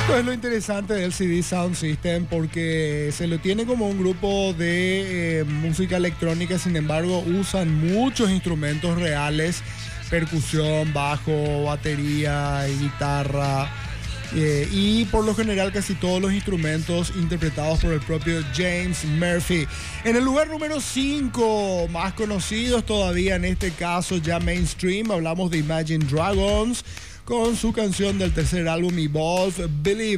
Esto es lo interesante del CD Sound System porque se lo tiene como un grupo de música electrónica, sin embargo usan muchos instrumentos reales, percusión, bajo, batería y guitarra. Y por lo general casi todos los instrumentos interpretados por el propio James Murphy. En el lugar número 5, más conocidos todavía en este caso ya mainstream, hablamos de Imagine Dragons con su canción del tercer álbum Evolve, Believe.